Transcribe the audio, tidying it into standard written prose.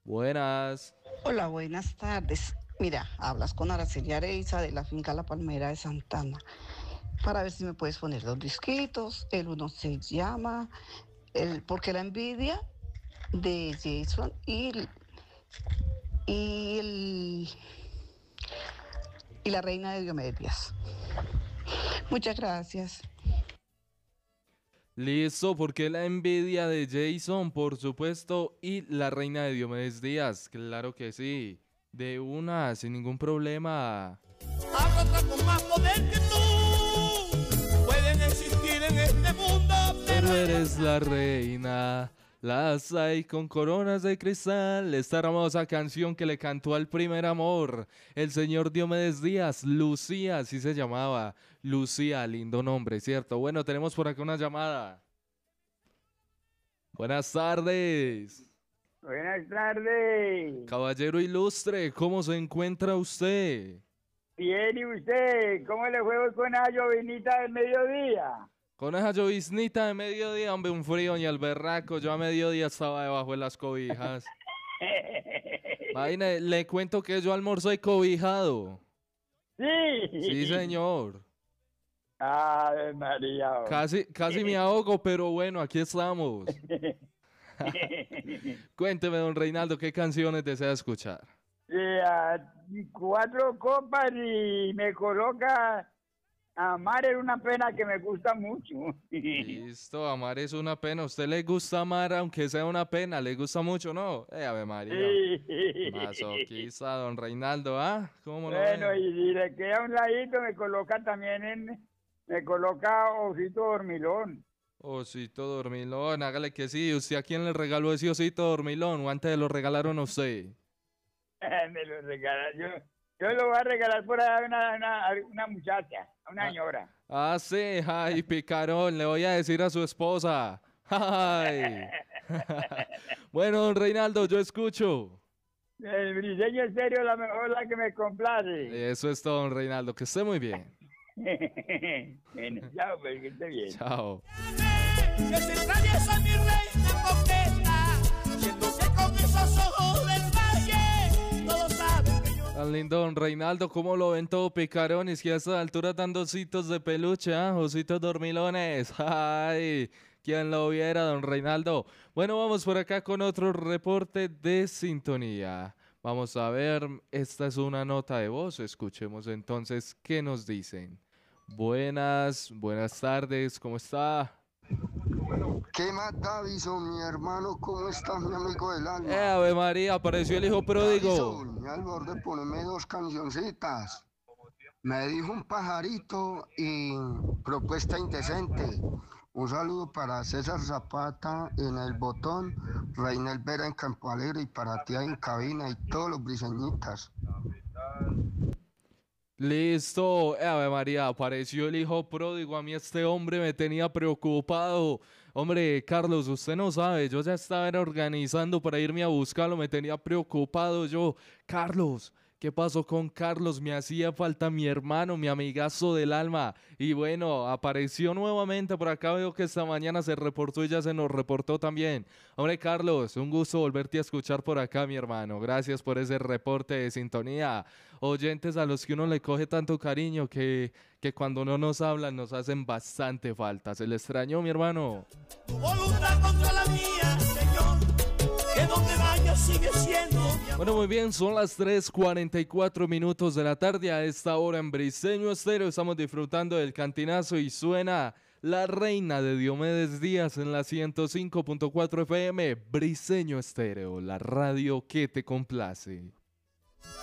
Buenas. Hola, buenas tardes. Mira, hablas con Araceli Areiza de la finca La Palmera de Santana. Para ver si me puedes poner dos disquitos. El uno se llama Porque la envidia de Jason y, el, y la reina de Diomedes. Muchas gracias. Listo, porque la envidia de Jason, por supuesto, y la reina de Diomedes Díaz, claro que sí. De una, sin ningún problema. Arrastra con más poder que tú. Pueden existir en este mundo, Pero eres la reina. Las hay con coronas de cristal. Esta hermosa canción que le cantó al primer amor, el señor Diomedes Díaz. Lucía, así se llamaba. Lucía, lindo nombre, ¿cierto? Bueno, tenemos por acá una llamada. Buenas tardes. Buenas tardes. Caballero ilustre, ¿cómo se encuentra usted? Bien, ¿y usted? ¿Cómo le fue hoy con esa llovinita del mediodía? Con esa lloviznita de mediodía, hombre, un frío ni al berraco. Yo a mediodía estaba debajo de las cobijas. Vaina, le cuento que yo almorcé cobijado. Sí. Sí, señor. Ay, María. Casi me ahogo, pero bueno, aquí estamos. Cuénteme, don Reinaldo, ¿qué canciones desea escuchar? 4 copas y me coloca Amar es una pena que me gusta mucho. Listo, amar es una pena. ¿A usted le gusta amar aunque sea una pena? ¿Le gusta mucho, no? Ave María. Sí. Masoquista, don Reinaldo, ¿ah? ¿Cómo lo Bueno, ve? y si le queda un ladito, me coloca también me coloca Osito Dormilón. Osito dormilón, hágale que sí. ¿Usted a quién le regaló ese osito dormilón? ¿O antes lo regalaron a usted? Me lo regala. Yo lo voy a regalar por ahí a una muchacha, a una señora. Sí, ay, picarón, le voy a decir a su esposa. Ay. Bueno, don Reinaldo, yo escucho. El Briseño Estéreo es la mejor, la que me complace. Eso es todo, don Reinaldo, que esté muy bien. Bueno, chao, pues que esté bien. Chao. que se atraviesa mi reina coqueta, siendo que con esos ojos del valle, todos saben que yo... Tan lindo, don Reinaldo, ¿cómo lo ven todo picarón? Y es que a esta altura dan ositos de peluche, ¿ah? Ositos dormilones. Ay, quien lo viera, don Reinaldo. Bueno, vamos por acá con otro reporte de sintonía. Vamos a ver, esta es una nota de voz. Escuchemos entonces qué nos dicen. Buenas tardes, ¿cómo está? ¿Qué más, Davison, mi hermano? ¿Cómo estás, mi amigo del alma? Ave María, apareció el hijo pródigo. Davison, al borde, poneme 2 cancioncitas. Me dijo un pajarito y propuesta indecente. Un saludo para César Zapata en el botón, Reinel Vera en Campo Alegre y para ti ahí en cabina y todos los briseñitas. Listo, Ave María, apareció el hijo pródigo. A mí este hombre me tenía preocupado. Hombre, Carlos, usted no sabe, yo ya estaba organizando para irme a buscarlo, me tenía preocupado yo. Carlos, ¿qué pasó con Carlos? Me hacía falta mi hermano, mi amigazo del alma. Y bueno, apareció nuevamente por acá, veo que esta mañana se reportó y ya se nos reportó también. Hombre, Carlos, un gusto volverte a escuchar por acá, mi hermano. Gracias por ese reporte de sintonía. Oyentes a los que uno le coge tanto cariño que cuando no nos hablan nos hacen bastante falta. ¿Se le extrañó, mi hermano? Tu voluntad contra la mía, Señor, que donde vaya sigue siendo mi amor. Bueno, muy bien, son las 3:44 minutos de la tarde. A esta hora en Briseño Estéreo estamos disfrutando del cantinazo y suena la reina de Diomedes Díaz en la 105.4 FM. Briseño Estéreo, la radio que te complace.